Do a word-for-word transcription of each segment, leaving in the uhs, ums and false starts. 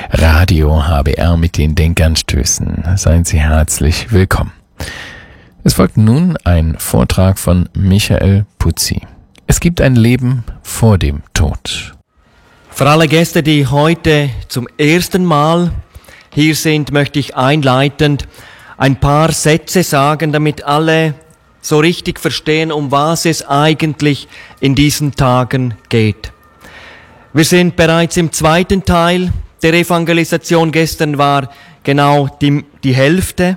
Radio H B R mit den Denkanstößen. Seien Sie herzlich willkommen. Es folgt nun ein Vortrag von Michael Puzzi. Es gibt ein Leben vor dem Tod. Für alle Gäste, die heute zum ersten Mal hier sind, möchte ich einleitend ein paar Sätze sagen, damit alle so richtig verstehen, um was es eigentlich in diesen Tagen geht. Wir sind bereits im zweiten Teil der Evangelisation. Gestern war genau die, die Hälfte.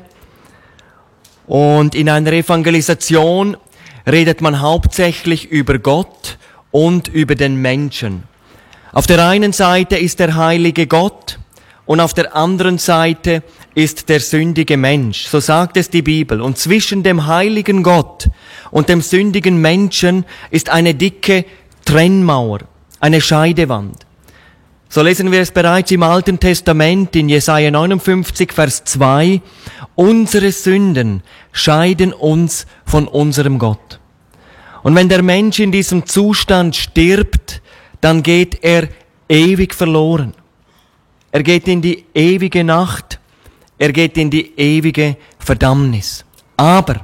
Und in einer Evangelisation redet man hauptsächlich über Gott und über den Menschen. Auf der einen Seite ist der heilige Gott und auf der anderen Seite ist der sündige Mensch. So sagt es die Bibel. Und zwischen dem heiligen Gott und dem sündigen Menschen ist eine dicke Trennmauer, eine Scheidewand. So lesen wir es bereits im Alten Testament in Jesaja neunundfünfzig, Vers zwei. Unsere Sünden scheiden uns von unserem Gott. Und wenn der Mensch in diesem Zustand stirbt, dann geht er ewig verloren. Er geht in die ewige Nacht. Er geht in die ewige Verdammnis. Aber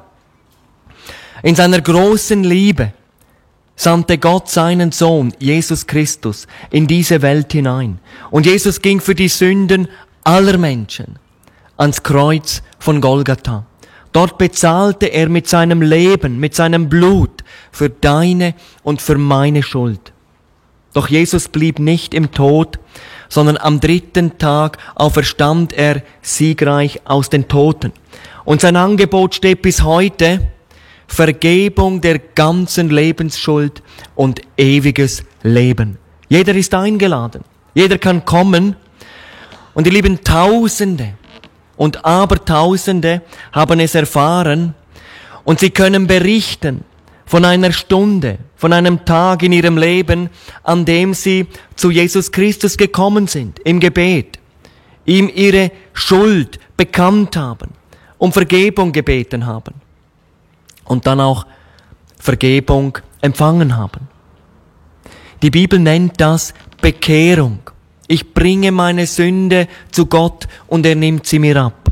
in seiner großen Liebe sandte Gott seinen Sohn, Jesus Christus, in diese Welt hinein. Und Jesus ging für die Sünden aller Menschen ans Kreuz von Golgatha. Dort bezahlte er mit seinem Leben, mit seinem Blut für deine und für meine Schuld. Doch Jesus blieb nicht im Tod, sondern am dritten Tag auferstand er siegreich aus den Toten. Und sein Angebot steht bis heute: Vergebung der ganzen Lebensschuld und ewiges Leben. Jeder ist eingeladen. Jeder kann kommen. Und die lieben Tausende und Abertausende haben es erfahren. Und sie können berichten von einer Stunde, von einem Tag in ihrem Leben, an dem sie zu Jesus Christus gekommen sind, im Gebet, ihm ihre Schuld bekannt haben, um Vergebung gebeten haben und dann auch Vergebung empfangen haben. Die Bibel nennt das Bekehrung. Ich bringe meine Sünde zu Gott und er nimmt sie mir ab.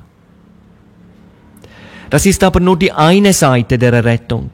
Das ist aber nur die eine Seite der Errettung.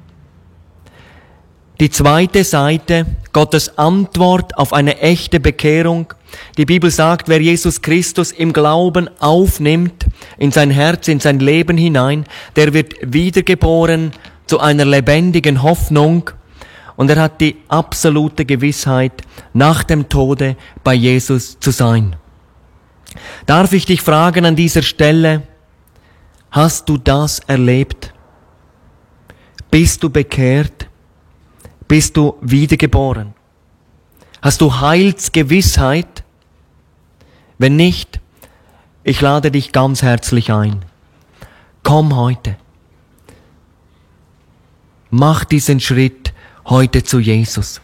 Die zweite Seite, Gottes Antwort auf eine echte Bekehrung. Die Bibel sagt, wer Jesus Christus im Glauben aufnimmt, in sein Herz, in sein Leben hinein, der wird wiedergeboren zu einer lebendigen Hoffnung und er hat die absolute Gewissheit, nach dem Tode bei Jesus zu sein. Darf ich dich fragen an dieser Stelle, hast du das erlebt? Bist du bekehrt? Bist du wiedergeboren? Hast du Heilsgewissheit? Wenn nicht, ich lade dich ganz herzlich ein. Komm heute. Mach diesen Schritt heute zu Jesus.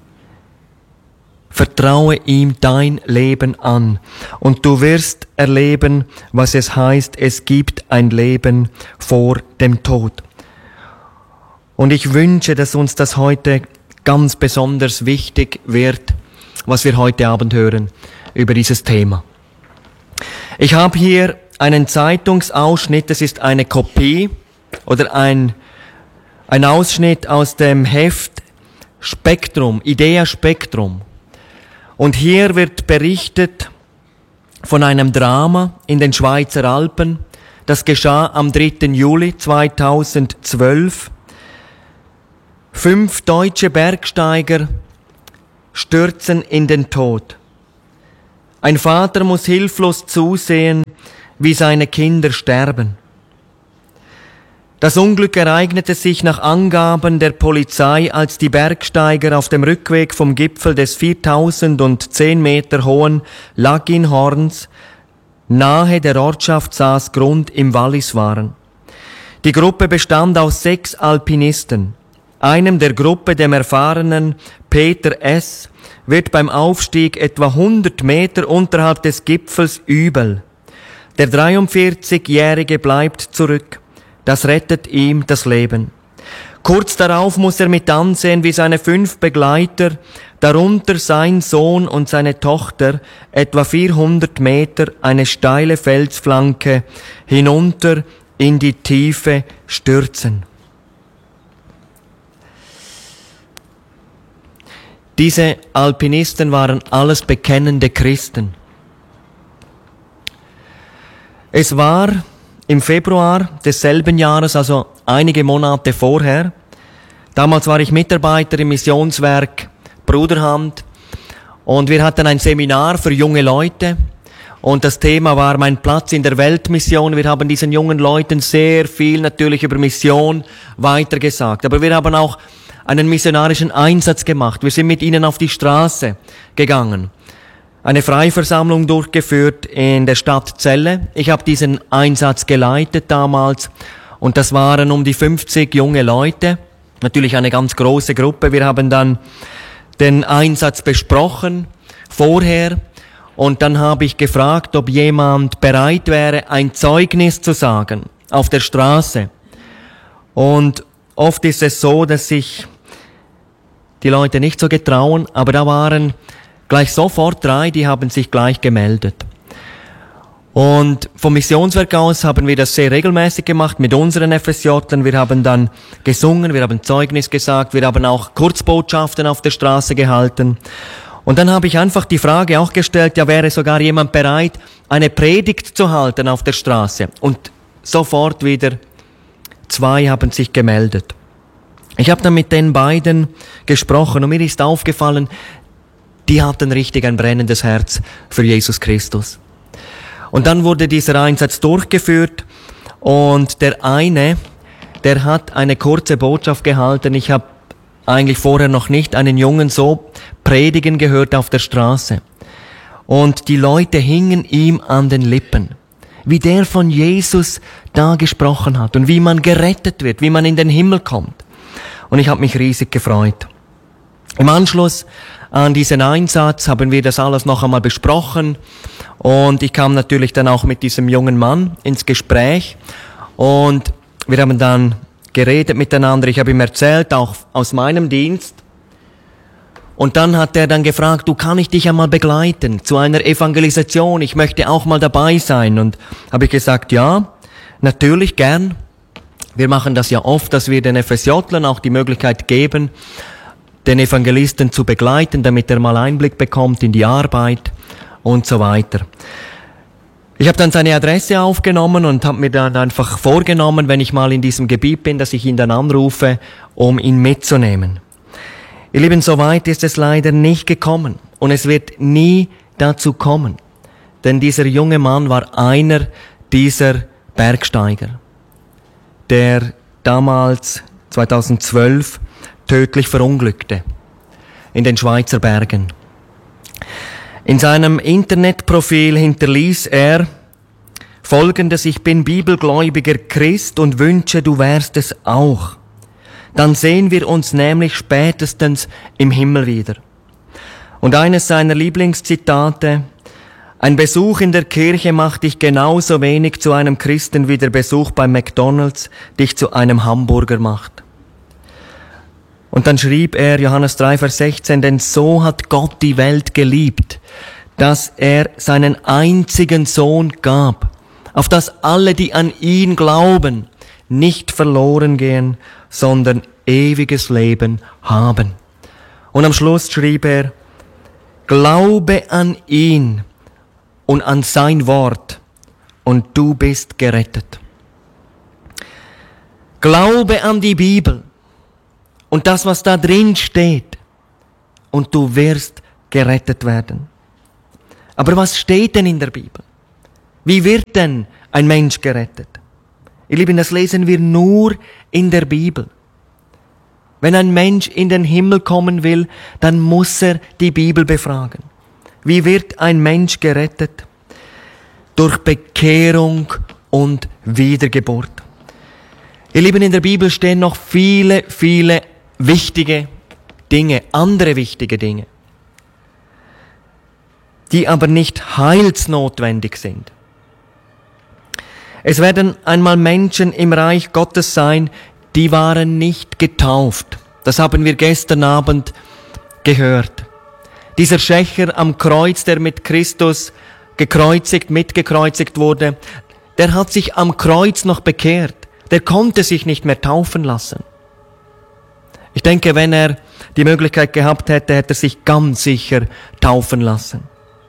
Vertraue ihm dein Leben an und du wirst erleben, was es heißt, es gibt ein Leben vor dem Tod. Und ich wünsche, dass uns das heute ganz besonders wichtig wird, was wir heute Abend hören über dieses Thema. Ich habe hier einen Zeitungsausschnitt, das ist eine Kopie oder ein, ein Ausschnitt aus dem Heft Spektrum, Idea Spektrum. Und hier wird berichtet von einem Drama in den Schweizer Alpen. Das geschah am dritten Juli zweitausendzwölf. Fünf deutsche Bergsteiger stürzen in den Tod. Ein Vater muss hilflos zusehen, wie seine Kinder sterben. Das Unglück ereignete sich nach Angaben der Polizei, als die Bergsteiger auf dem Rückweg vom Gipfel des viertausendzehn Meter hohen Laginhorns nahe der Ortschaft Saasgrund im Wallis waren. Die Gruppe bestand aus sechs Alpinisten. Einem der Gruppe, dem erfahrenen Peter S., wird beim Aufstieg etwa hundert Meter unterhalb des Gipfels übel. Der dreiundvierzigjährige bleibt zurück. Das rettet ihm das Leben. Kurz darauf muss er mit ansehen, wie seine fünf Begleiter, darunter sein Sohn und seine Tochter, etwa vierhundert Meter eine steile Felsflanke hinunter in die Tiefe stürzen. Diese Alpinisten waren alles bekennende Christen. Es war im Februar desselben Jahres, also einige Monate vorher. Damals war ich Mitarbeiter im Missionswerk Bruderhand und wir hatten ein Seminar für junge Leute und das Thema war mein Platz in der Weltmission. Wir haben diesen jungen Leuten sehr viel natürlich über Mission weitergesagt, aber wir haben auch einen missionarischen Einsatz gemacht. Wir sind mit ihnen auf die Straße gegangen, eine Freiversammlung durchgeführt in der Stadt Celle. Ich habe diesen Einsatz geleitet damals und das waren um die fünfzig junge Leute, natürlich eine ganz große Gruppe. Wir haben dann den Einsatz besprochen vorher und dann habe ich gefragt, ob jemand bereit wäre, ein Zeugnis zu sagen auf der Straße. Und oft ist es so, dass sich die Leute nicht so getrauen, aber da waren gleich sofort drei, die haben sich gleich gemeldet. Und vom Missionswerk aus haben wir das sehr regelmäßig gemacht mit unseren F S J-Lern. Wir haben dann gesungen, wir haben Zeugnis gesagt, wir haben auch Kurzbotschaften auf der Straße gehalten. Und dann habe ich einfach die Frage auch gestellt, ja, wäre sogar jemand bereit, eine Predigt zu halten auf der Straße? Und sofort wieder zwei haben sich gemeldet. Ich habe dann mit den beiden gesprochen und mir ist aufgefallen, die hatten richtig ein brennendes Herz für Jesus Christus. Und dann wurde dieser Einsatz durchgeführt und der eine, der hat eine kurze Botschaft gehalten. Ich habe eigentlich vorher noch nicht einen Jungen so predigen gehört auf der Straße. Und die Leute hingen ihm an den Lippen, wie der von Jesus da gesprochen hat und wie man gerettet wird, wie man in den Himmel kommt. Und ich habe mich riesig gefreut. Im Anschluss an diesen Einsatz haben wir das alles noch einmal besprochen und ich kam natürlich dann auch mit diesem jungen Mann ins Gespräch und wir haben dann geredet miteinander. Ich habe ihm erzählt, auch aus meinem Dienst. Und dann hat er dann gefragt, du, kann ich dich einmal begleiten zu einer Evangelisation? Ich möchte auch mal dabei sein. Und habe ich gesagt, ja, natürlich gern. Wir machen das ja oft, dass wir den F S J-Lern auch die Möglichkeit geben, den Evangelisten zu begleiten, damit er mal Einblick bekommt in die Arbeit und so weiter. Ich habe dann seine Adresse aufgenommen und habe mir dann einfach vorgenommen, wenn ich mal in diesem Gebiet bin, dass ich ihn dann anrufe, um ihn mitzunehmen. Ihr Lieben, so weit ist es leider nicht gekommen und es wird nie dazu kommen, denn dieser junge Mann war einer dieser Bergsteiger, der damals zweitausendzwölf tödlich verunglückte in den Schweizer Bergen. In seinem Internetprofil hinterließ er Folgendes: Ich bin bibelgläubiger Christ und wünsche, du wärst es auch. Dann sehen wir uns nämlich spätestens im Himmel wieder. Und eines seiner Lieblingszitate: Ein Besuch in der Kirche macht dich genauso wenig zu einem Christen, wie der Besuch beim McDonald's dich zu einem Hamburger macht. Und dann schrieb er, Johannes drei, Vers sechzehn, denn so hat Gott die Welt geliebt, dass er seinen einzigen Sohn gab, auf dass alle, die an ihn glauben, nicht verloren gehen, sondern ewiges Leben haben. Und am Schluss schrieb er, glaube an ihn und an sein Wort und du bist gerettet. Glaube an die Bibel und das, was da drin steht, und du wirst gerettet werden. Aber was steht denn in der Bibel? Wie wird denn ein Mensch gerettet? Ihr Lieben, das lesen wir nur in der Bibel. Wenn ein Mensch in den Himmel kommen will, dann muss er die Bibel befragen. Wie wird ein Mensch gerettet? Durch Bekehrung und Wiedergeburt. Ihr Lieben, in der Bibel stehen noch viele, viele wichtige Dinge, andere wichtige Dinge, die aber nicht heilsnotwendig sind. Es werden einmal Menschen im Reich Gottes sein, die waren nicht getauft. Das haben wir gestern Abend gehört. Dieser Schächer am Kreuz, der mit Christus gekreuzigt, mitgekreuzigt wurde, der hat sich am Kreuz noch bekehrt. Der konnte sich nicht mehr taufen lassen. Ich denke, wenn er die Möglichkeit gehabt hätte, hätte er sich ganz sicher taufen lassen.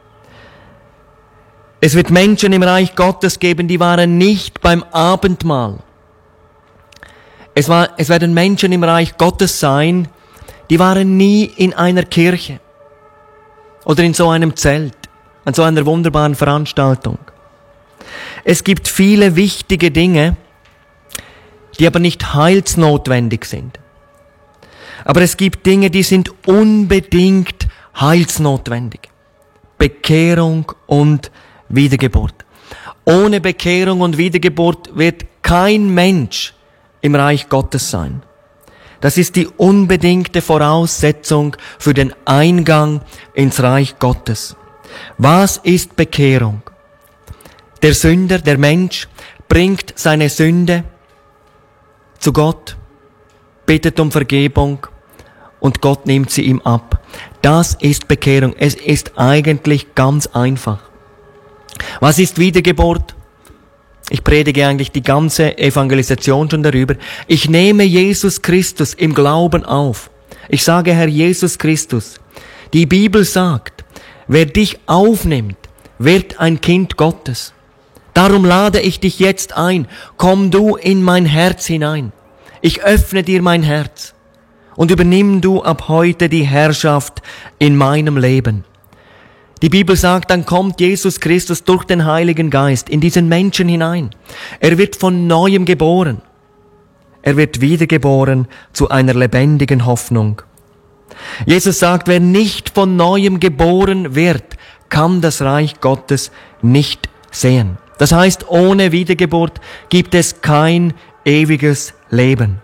Es wird Menschen im Reich Gottes geben, die waren nicht beim Abendmahl. Es, war, es werden Menschen im Reich Gottes sein, die waren nie in einer Kirche oder in so einem Zelt, an so einer wunderbaren Veranstaltung. Es gibt viele wichtige Dinge, die aber nicht heilsnotwendig sind. Aber es gibt Dinge, die sind unbedingt heilsnotwendig. Bekehrung und Wiedergeburt. Ohne Bekehrung und Wiedergeburt wird kein Mensch im Reich Gottes sein. Das ist die unbedingte Voraussetzung für den Eingang ins Reich Gottes. Was ist Bekehrung? Der Sünder, der Mensch, bringt seine Sünde zu Gott, bittet um Vergebung und Gott nimmt sie ihm ab. Das ist Bekehrung. Es ist eigentlich ganz einfach. Was ist Wiedergeburt? Ich predige eigentlich die ganze Evangelisation schon darüber. Ich nehme Jesus Christus im Glauben auf. Ich sage, Herr Jesus Christus, die Bibel sagt, wer dich aufnimmt, wird ein Kind Gottes. Darum lade ich dich jetzt ein. Komm du in mein Herz hinein. Ich öffne dir mein Herz und übernimm du ab heute die Herrschaft in meinem Leben. Die Bibel sagt, dann kommt Jesus Christus durch den Heiligen Geist in diesen Menschen hinein. Er wird von Neuem geboren. Er wird wiedergeboren zu einer lebendigen Hoffnung. Jesus sagt, wer nicht von Neuem geboren wird, kann das Reich Gottes nicht sehen. Das heißt, ohne Wiedergeburt gibt es kein ewiges Leben.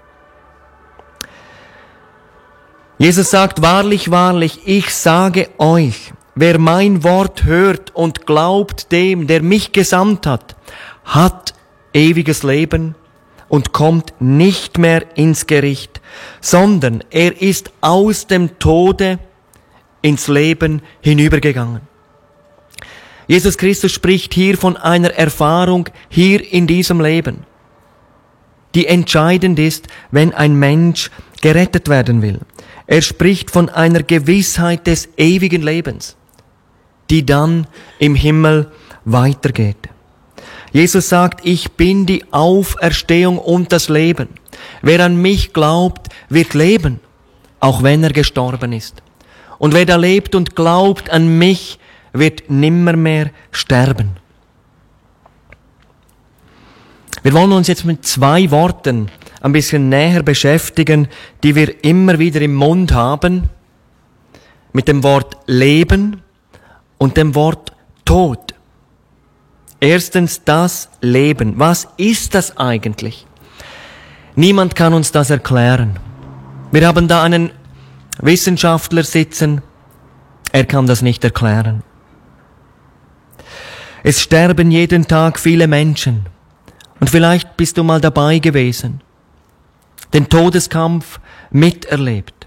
Jesus sagt, wahrlich, wahrlich, ich sage euch, wer mein Wort hört und glaubt dem, der mich gesandt hat, hat ewiges Leben und kommt nicht mehr ins Gericht, sondern er ist aus dem Tode ins Leben hinübergegangen. Jesus Christus spricht hier von einer Erfahrung hier in diesem Leben, die entscheidend ist, wenn ein Mensch gerettet werden will. Er spricht von einer Gewissheit des ewigen Lebens, die dann im Himmel weitergeht. Jesus sagt, ich bin die Auferstehung und das Leben. Wer an mich glaubt, wird leben, auch wenn er gestorben ist. Und wer da lebt und glaubt an mich, wird nimmermehr sterben. Wir wollen uns jetzt mit zwei Worten ein bisschen näher beschäftigen, die wir immer wieder im Mund haben, mit dem Wort Leben und dem Wort Tod. Erstens das Leben. Was ist das eigentlich? Niemand kann uns das erklären. Wir haben da einen Wissenschaftler sitzen, er kann das nicht erklären. Es sterben jeden Tag viele Menschen. Und vielleicht bist du mal dabei gewesen, den Todeskampf miterlebt.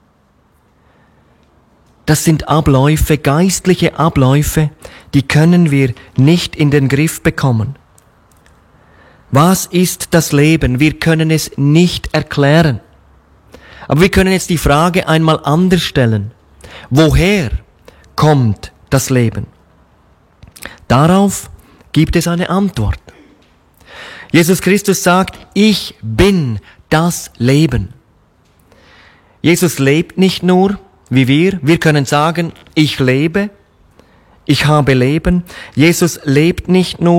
Das sind Abläufe, geistliche Abläufe, die können wir nicht in den Griff bekommen. Was ist das Leben? Wir können es nicht erklären. Aber wir können jetzt die Frage einmal anders stellen. Woher kommt das Leben? Darauf gibt es eine Antwort. Jesus Christus sagt, ich bin das Leben. Jesus lebt nicht nur wie wir. Wir können sagen, ich lebe, ich habe Leben. Jesus lebt nicht nur